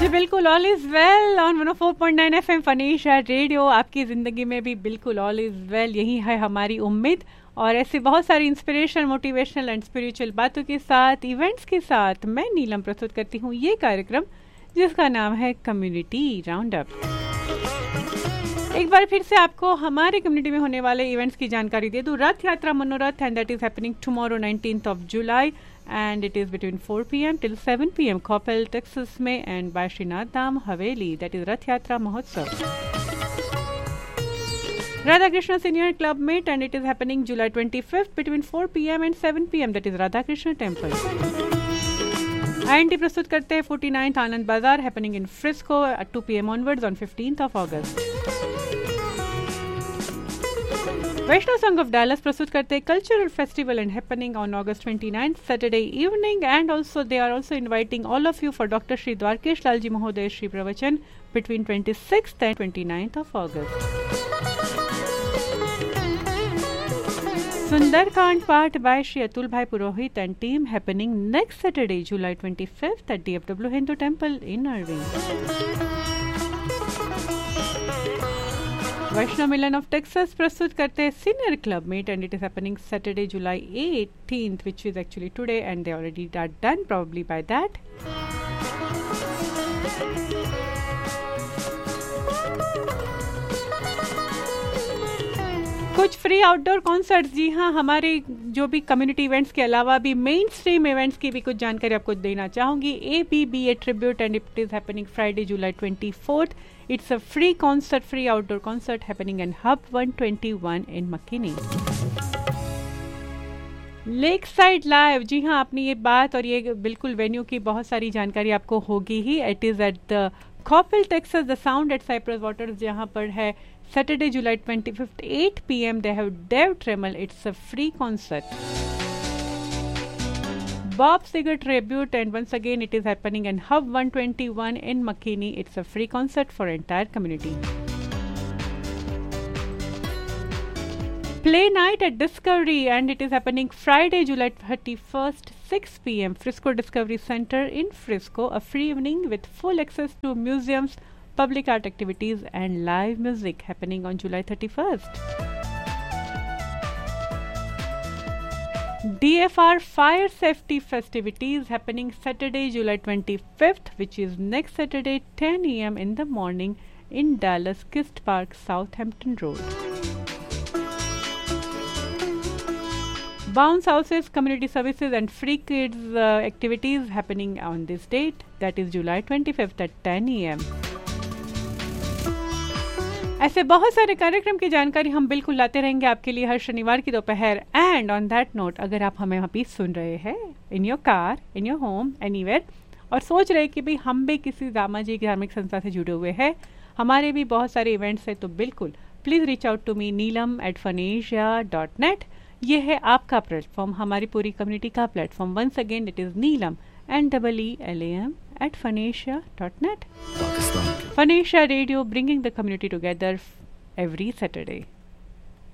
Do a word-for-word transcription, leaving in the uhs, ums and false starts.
जी बिल्कुल, all is well on one O four point nine F M फनीशा radio. आपकी ज़िंदगी में भी बिल्कुल ऑल इज वेल, यही है हमारी उम्मीद। और ऐसे बहुत सारी इंस्पिरेशनल, मोटिवेशनल एंड स्पिरिचुअल बातों के साथ, इवेंट्स के साथ मैं नीलम प्रस्तुत करती हूँ ये कार्यक्रम जिसका नाम है कम्युनिटी राउंड अप। एक बार फिर से आपको हमारे कम्युनिटी में होने वाले इवेंट्स की जानकारी दे दूँ। रथ यात्रा मनोरथ and that is happening tomorrow nineteenth of July and it is between four p m till seven p m Coppell, Texas में and by Srinath Dham Haveli, that is Rath Yatra Mahotsav. Radha Krishna Senior Club Meet and it is happening July twenty-fifth between four p m and seven p m that is Radha Krishna Temple. I N T प्रस्तुत करते हैं forty-ninth Anand Bazaar happening in Frisco at two p m onwards on fifteenth of August. Vaishnav Sangh of Dallas प्रस्तुत करते हैं cultural festival and happening on August twenty-ninth Saturday evening, and also they are also inviting all of you for Doctor Shri Dwarkesh Lalji Mahoday Shri Pravachan between twenty-sixth and twenty-ninth of August. Sundarkand Path by Shri Atul Bhai Purohit and team happening next Saturday July twenty-fifth at D F W Hindu Temple in Irving. Vaishnav Milan of Texas प्रस्तुत करते हैं senior club meet and it is happening Saturday July eighteenth which is actually today and they already are done probably by that. कुछ free outdoor concerts, जी हाँ, हमारे जो भी community events के अलावा भी मेन स्ट्रीम इवेंट्स की भी कुछ जानकारी आपको देना चाहूँगी. A B B A tribute and it is happening Friday July twenty-fourth. It's a free concert, free outdoor concert happening in Hub one twenty-one in McKinney. Lakeside Live, जी हाँ, आपने ये बात और ये बिल्कुल वेन्यू की बहुत सारी जानकारी आपको होगी ही. It is at the Coppell, Texas, the Sound at Cypress Waters, जहाँ पर है Saturday, July twenty-fifth, eight p m They have Dev Tremel. It's a free concert. Bob Seger tribute and once again it is happening in Hub one twenty-one in McKinney. It's a free concert for entire community. Play night at Discovery and it is happening Friday, July thirty-first, six p m Frisco Discovery Center in Frisco. A free evening with full access to museums, public art activities and live music happening on July thirty-first. D F R Fire Safety Festivities happening Saturday, July twenty-fifth, which is next Saturday, ten a m in the morning in Dallas Kist Park, Southampton Road. Bounce Houses, community services and free kids uh, activities happening on this date, that is July twenty-fifth at ten a m ऐसे बहुत सारे कार्यक्रम की जानकारी हम बिल्कुल लाते रहेंगे आपके लिए हर शनिवार की दोपहर. एंड ऑन दैट नोट, अगर आप हमें यहाँ पे सुन रहे हैं in your car, in your home, anywhere, और सोच रहे कि भाई हम भी किसी सामाजिक धार्मिक संस्था से जुड़े हुए हैं, हमारे भी बहुत सारे इवेंट्स हैं, तो बिल्कुल please reach out to me Neelam eight फनीशा dot net. ये है आपका प्लेटफॉर्म, हमारी पूरी कम्युनिटी का platform. Once again it is Neelam N double E L A M at Phanesia dot net. Phanesia Radio, bringing the community together f- every Saturday.